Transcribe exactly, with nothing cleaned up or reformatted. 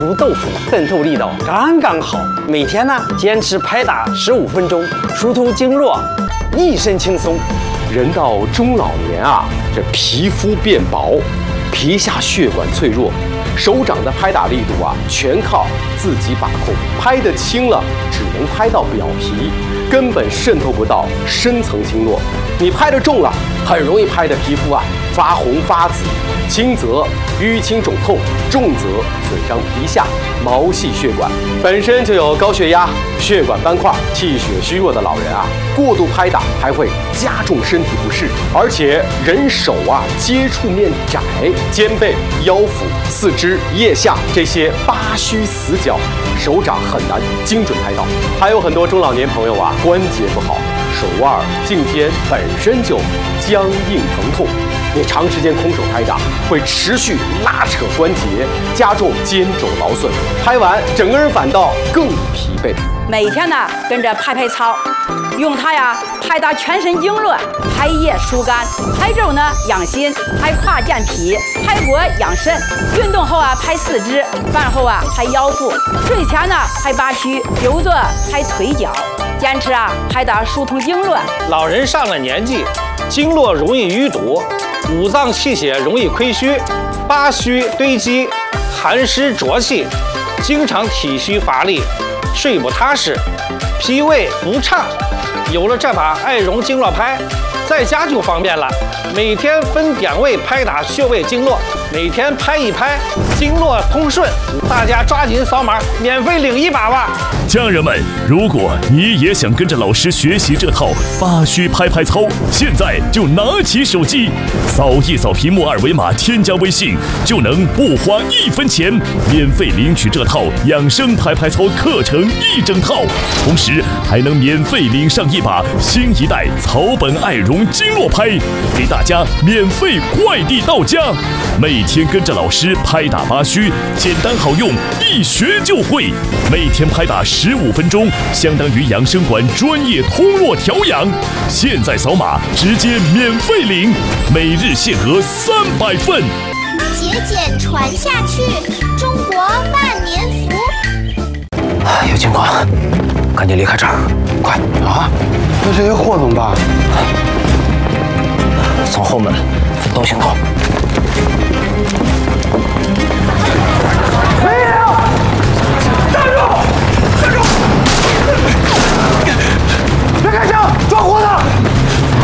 如豆腐，渗透力道刚刚好。每天呢，坚持拍打十五分钟，疏通经络，一身轻松。 人到中老年啊，这皮肤变薄，皮下血管脆弱，手掌的拍打力度啊，全靠自己把控。拍得轻了，只能拍到表皮，根本渗透不到深层经络。你拍得重了，很容易拍的皮肤啊发红发紫，轻则淤青肿痛，重则损伤皮下毛细血管。本身就有高血压、血管斑块、气血虚弱的老人啊，过度拍打还会加重身体不适。而且人手啊接触面窄，肩背、腰腹、四肢、腋下这些八虚死角，手掌很难精准拍到。还有很多中老年朋友啊，关节不好，手腕、颈肩本身就僵硬疼痛。你长时间空手拍打，会持续拉扯关节，加重肩肘劳损，拍完整个人反倒更疲惫。 每天呢跟着拍拍操，用它呀拍打全身经络，拍腋疏肝，拍肘呢养心，拍胯健脾，拍脖养肾。运动后啊拍四肢，饭后啊拍腰腹，睡前呢拍八虚，久坐拍腿脚。坚持啊拍打疏通经络。 老人上了年纪，经络容易淤堵，五脏气血容易亏虚，八虚堆积，寒湿浊气，经常体虚乏力，睡不踏实，脾胃不畅。有了这把爱容经络拍，在家就方便了，每天分点位拍打穴位经络，每天拍一拍，经络通顺。大家抓紧扫码，免费领一把吧！ 家人们，如果你也想跟着老师学习这套八虚拍拍操，现在就拿起手机，扫一扫屏幕二维码，添加微信，就能不花一分钱，免费领取这套养生拍拍操课程一整套，同时还能免费领上一把新一代草本爱容经络拍，给大家免费快递到家。每天跟着老师拍打八虚，简单好用，一学就会。每天拍打十五分钟，相当于养生馆专业通络调养。现在扫码直接免费领，每日限额三百份。 节俭传下去，中国万年福。 有情况，赶紧离开这儿，快啊！那这些货怎么办？ 从后门分头行动。